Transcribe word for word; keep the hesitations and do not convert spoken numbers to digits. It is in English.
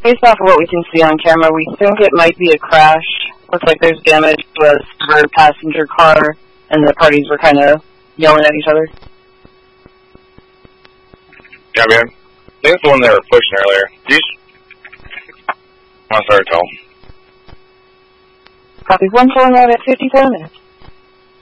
Based off of what we can see on camera, we think it might be a crash. Looks like there's damage to a third passenger car, and the parties were kind of yelling at each other. Yeah, man. I think it's the one they were pushing earlier. Do you... I'm sorry, tell. Copy one, calling out at fifty-seven minutes.